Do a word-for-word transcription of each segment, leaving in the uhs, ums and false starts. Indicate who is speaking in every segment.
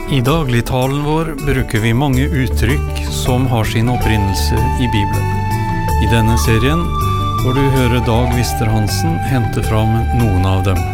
Speaker 1: I dagligtalen vår bruker vi mange uttrykk som har sin opprinnelse i Bibelen. I denne serien får du høre Dag Wister Hansen hente fram noen av dem.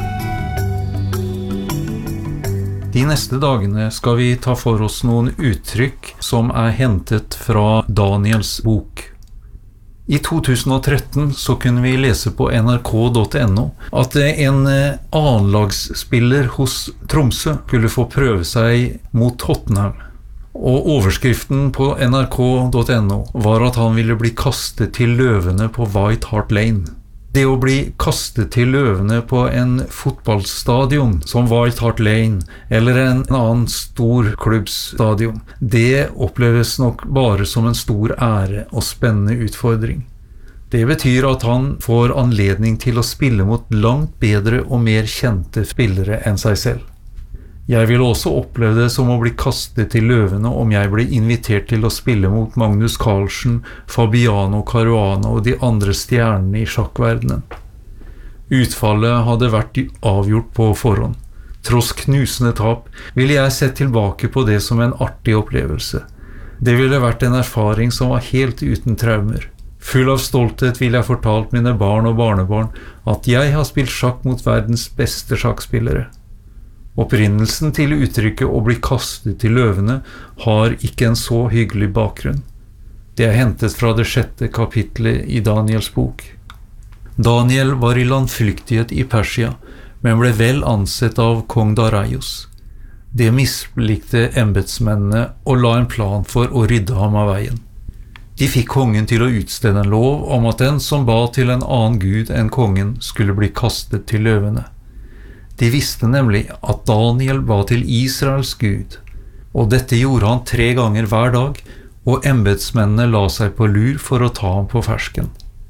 Speaker 1: De neste dagene skal vi ta for oss noen uttrykk som er hentet fra Daniels bok. I to tusen og tretten så kunne vi lese på n r k punktum n o at en annenlagsspiller hos Tromsø skulle få prøve seg mot Tottenham. Og overskriften på n r k punktum n o var at han ville bli kastet til løvene på White Hart Lane. Det å bli kastet til løvene på en fotballstadion som White Hart Lane eller en annen stor klubbstadion, det oppleves nok bare som en stor ære og spennende utfordring. Det betyr at han får anledning til å spille mot langt bedre og mer kjente spillere enn seg selv. Jeg vil også oppleve det som å bli kastet til løvene om jeg blir invitert til å spille mot Magnus Carlsen, Fabiano Caruana og de andre stjernene i sjakkverdenen. Utfallet hadde vært avgjort på forhånd. Tross knusende tap ville jeg sett tilbake på det som en artig opplevelse. Det ville vært en erfaring som var helt uten traumer. Full av stolthet ville jeg fortalt mine barn og barnebarn at jeg har spilt sjakk mot verdens beste sjakkspillere. Opprinnelsen til uttrykket å bli kastet til løvene har ikke en så hyggelig bakgrunn. Det er hentet fra det sjette kapitlet i Daniels bok. Daniel var i landflyktighet i Persia, men ble vel ansett av kong Darius. Det mislikte embetsmennene og la en plan for å rydde ham av veien. De fikk kongen til å utstede en lov om at den som ba til en annen gud enn kongen skulle bli kastet til løvene. De visste nemlig at Daniel ba til Israels Gud, og dette gjorde han tre ganger hver dag, og embetsmennene la seg på lur for å ta ham på fersken.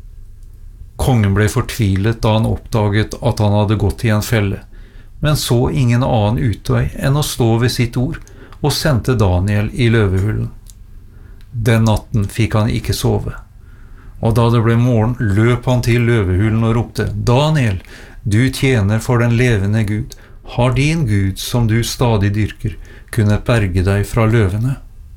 Speaker 1: Kongen ble fortvilet da han oppdaget at han hadde gått i en felle, men så ingen annen utvei enn å stå ved sitt ord, og sendte Daniel i løvehullen. Den natten fikk han ikke sove, og da det ble morgen løp han til løvehullen og ropte: «Daniel, du tjener for den levende Gud. Har din Gud, som du stadig dyrker, kunnet berge deg fra løvene?»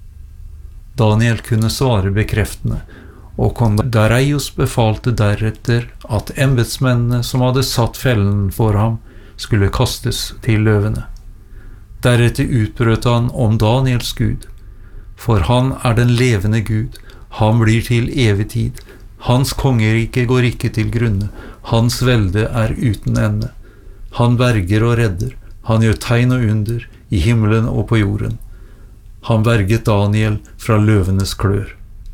Speaker 1: Daniel kunne svare bekreftende, og kong Darius befalte deretter at embetsmennene som hadde satt fellen for ham, skulle kastes til løvene. Deretter utbrøt han om Daniels Gud. For han er den levende Gud, han blir til evig tid. Hans kongerike går ikke til grunne, hans velde er uten ende. Han berger og redder, han gjør tegn og under, i himmelen og på jorden. Han berget Daniel fra løvenes klør.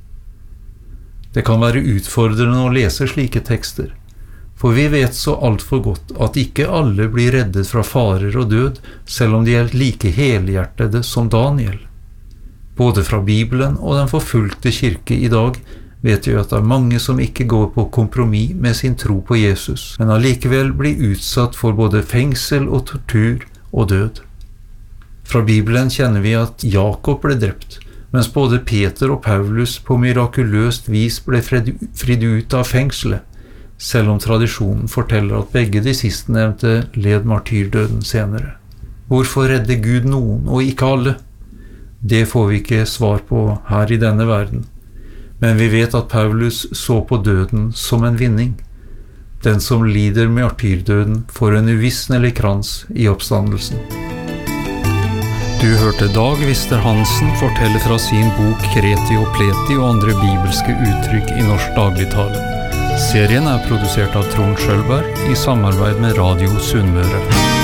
Speaker 1: Det kan være utfordrende å lese slike tekster, for vi vet så alt for godt at ikke alle blir reddet fra farer og død, selv om de er like helhjertede som Daniel. Både fra Bibelen og den forfulgte kirke i dag vet vi at det er mange som ikke går på kompromiss med sin tro på Jesus, men allikevel blir utsatt for både fengsel og tortur og død. Fra Bibelen kjenner vi at Jakob ble drept, mens både Peter og Paulus på mirakuløst vis ble fridd ut av fengselet, selv om tradisjonen forteller at begge de sistnevnte led martyrdøden senere. Hvorfor redde Gud noen og ikke alle? Det får vi ikke svar på her i denne verden. Men vi vet at Paulus så på døden som en vinning. Den som lider med martyrdøden får en uvisnelig krans i oppstandelsen. Du hørte Dag Wister Hansen fortelle fra sin bok Kreti og Pleti og andre bibelske uttrykk i norsk dagligtale. Serien er produsert av Trond Schølberg i samarbeid med Radio Sunnmøre.